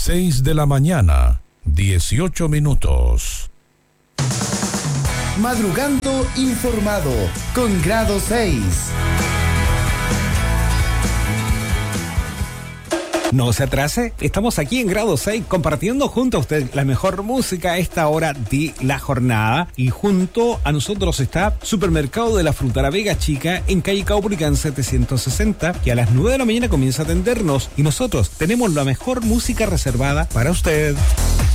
6 de la mañana, 18 minutos. Madrugando informado con Grado 6. No se atrase, estamos aquí en Grado 6 compartiendo junto a usted la mejor música a esta hora de la jornada, y junto a nosotros está Supermercado de la Fruta La Vega Chica en calle Caupolicán 760, que a las 9 de la mañana comienza a atendernos, y nosotros tenemos la mejor música reservada para usted.